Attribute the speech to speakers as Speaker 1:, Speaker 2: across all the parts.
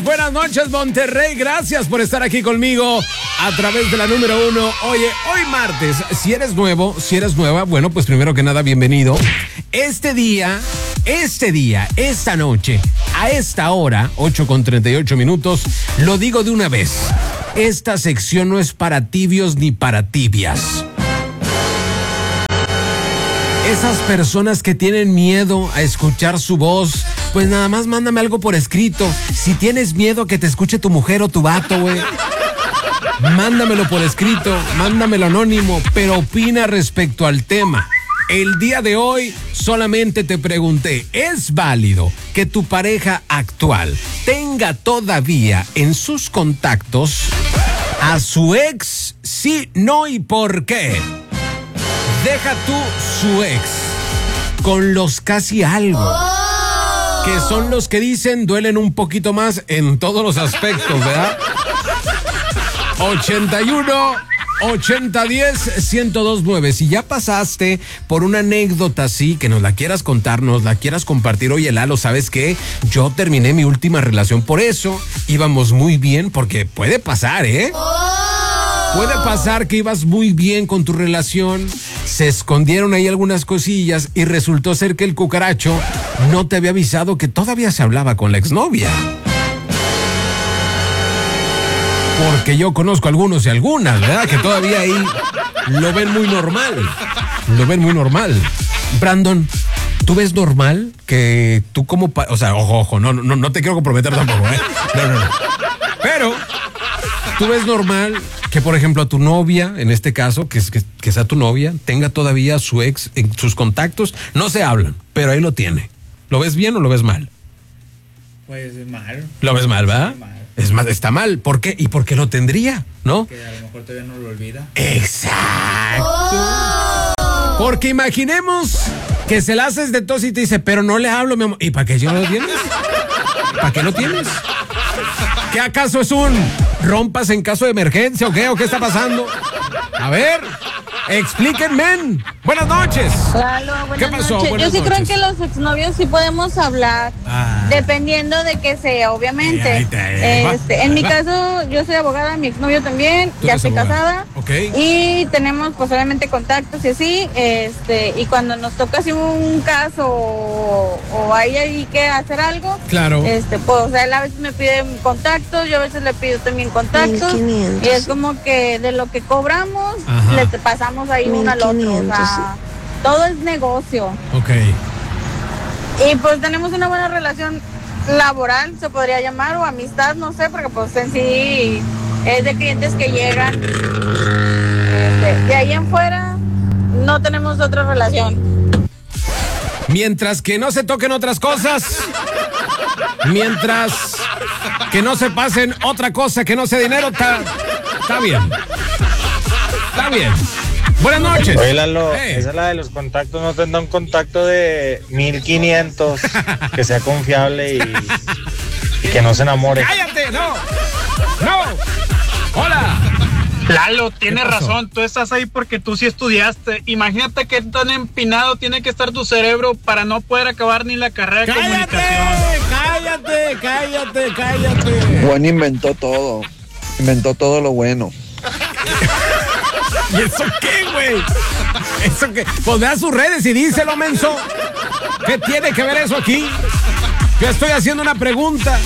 Speaker 1: buenas noches Monterrey, gracias por estar aquí conmigo a través de la número 1. Oye, hoy martes, si eres nuevo, si eres nueva, bueno, pues primero que nada, bienvenido. Este día, esta noche, a esta hora, 8:38, lo digo de una vez, esta sección no es para tibios ni para tibias. Esas personas que tienen miedo a escuchar su voz, pues nada más mándame algo por escrito. Si tienes miedo a que te escuche tu mujer o tu vato, güey, mándamelo por escrito, mándamelo anónimo, pero opina respecto al tema. El día de hoy solamente te pregunté, ¿es válido que tu pareja actual tenga todavía en sus contactos a su ex? Sí, no y por qué. Deja tú su ex con los casi algo, que son los que dicen duelen un poquito más en todos los aspectos, ¿verdad? 81-8010-1029. Si ya pasaste por una anécdota así, que nos la quieras contar, nos la quieras compartir. Oye, Lalo, ¿sabes qué? Yo terminé mi última relación por eso. Íbamos muy bien, porque puede pasar, ¿eh? Puede pasar que ibas muy bien con tu relación, se escondieron ahí algunas cosillas y resultó ser que el cucaracho no te había avisado que todavía se hablaba con la exnovia. Porque yo conozco algunos y algunas, ¿verdad? Que todavía ahí lo ven muy normal. Brandon, ¿tú ves normal que tú como... o sea, ojo, no te quiero comprometer tampoco, ¿eh? No. Pero, ¿tú ves normal que, por ejemplo, a tu novia, en este caso, que sea tu novia, tenga todavía a su ex en sus contactos? No se hablan, pero ahí lo tiene. ¿Lo ves bien o lo ves mal?
Speaker 2: Pues es mal.
Speaker 1: ¿Lo ves mal, verdad?
Speaker 2: Sí, mal.
Speaker 1: Es más, está mal. ¿Por qué? ¿Y por qué lo tendría? ¿No?
Speaker 2: Que a lo mejor todavía no lo olvida.
Speaker 1: Exacto. Porque imaginemos que se la haces de tos y te dice, pero no le hablo, mi amor. ¿Y para qué yo lo tienes? ¿Para qué lo tienes? ¿Qué acaso es un rompas en caso de emergencia o qué? ¿O qué está pasando? A ver, explíquenme. Buenas noches.
Speaker 3: Claro,
Speaker 1: ¿Qué pasó?
Speaker 3: Noches.
Speaker 1: Buenas
Speaker 3: Yo sí
Speaker 1: noches.
Speaker 3: creo que los exnovios sí podemos hablar, dependiendo de que sea, obviamente. En mi caso, yo soy abogada, mi exnovio también, ya estoy casada.
Speaker 1: Okay.
Speaker 3: Y tenemos pues obviamente contactos y así, y cuando nos toca así un caso o hay ahí que hacer algo,
Speaker 1: Claro.
Speaker 3: pues, o sea, él a veces me pide contactos, yo a veces le pido también contactos,
Speaker 4: 1500.
Speaker 3: y es como que de lo que cobramos,
Speaker 1: Ajá.
Speaker 3: le pasamos ahí uno al otro, o
Speaker 4: 1500,
Speaker 3: sea, todo es negocio.
Speaker 1: Ok.
Speaker 3: Y pues tenemos una buena relación laboral, se podría llamar, o amistad, no sé, porque pues en sí es de clientes que llegan. De ahí en fuera no tenemos otra relación.
Speaker 1: Mientras que no se toquen otras cosas, mientras que no se pasen otra cosa que no sea dinero, está bien. Está bien. Buenas noches.
Speaker 5: Oye, Lalo, esa es la de los contactos. No tendrá un contacto de 1500 que sea confiable y que no se enamore.
Speaker 1: ¡Cállate! ¡No! ¡Hola!
Speaker 6: Lalo, tienes
Speaker 1: ¿Qué pasó?
Speaker 6: razón, tú estás ahí porque tú sí estudiaste. Imagínate qué tan empinado tiene que estar tu cerebro para no poder acabar ni la carrera de comunicación.
Speaker 1: ¡Cállate!
Speaker 7: Juan inventó todo lo bueno.
Speaker 1: ¿Y eso qué, güey? ¿Eso qué? Pues vea sus redes y díselo, menso. ¿Qué tiene que ver eso aquí? Yo estoy haciendo una pregunta.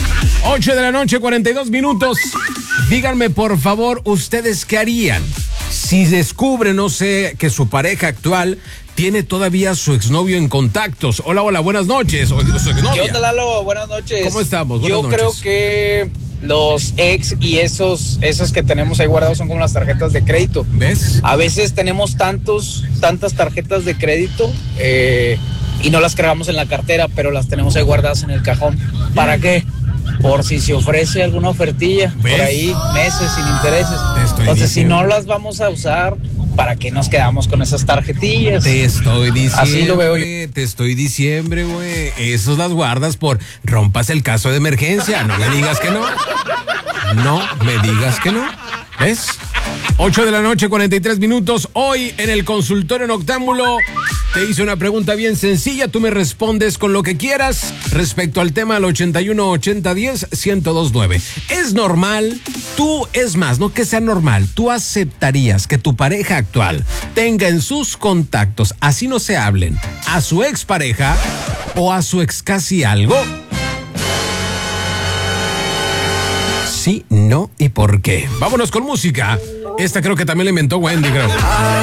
Speaker 1: 8:42 PM. Díganme, por favor, ¿ustedes qué harían si descubren, no sé, que su pareja actual tiene todavía a su exnovio en contactos? Hola, buenas noches. O su exnovia.
Speaker 8: ¿Qué onda, Lalo? Buenas noches.
Speaker 1: ¿Cómo estamos?
Speaker 8: Yo
Speaker 1: Buenas
Speaker 8: creo
Speaker 1: noches.
Speaker 8: que los ex y esos que tenemos ahí guardados son como las tarjetas de crédito.
Speaker 1: ¿Ves?
Speaker 8: A veces tenemos tantas tarjetas de crédito y no las cargamos en la cartera, pero las tenemos ahí guardadas en el cajón. ¿Para qué? Por si se ofrece alguna ofertilla,
Speaker 1: ¿ves?
Speaker 8: por ahí, meses sin intereses.
Speaker 1: Te estoy
Speaker 8: Entonces, si
Speaker 1: diciendo.
Speaker 8: no las vamos a usar, ¿para qué nos quedamos con esas tarjetillas?
Speaker 1: Te estoy diciendo.
Speaker 8: Así lo veo yo.
Speaker 1: Te estoy diciendo, güey. Esos las guardas por rompas el caso de emergencia. No me digas que no. No me digas que no. ¿Ves? 8:43 PM. Hoy en el consultorio noctámbulo Te hice una pregunta bien sencilla, tú me respondes con lo que quieras respecto al tema al 81-80-10-1029. ¿Es normal? Es más, no que sea normal, ¿tú aceptarías que tu pareja actual tenga en sus contactos, así no se hablen, a su expareja o a su ex casi algo? Sí, no y por qué. Vámonos con música. Esta creo que también la inventó Wendy, creo.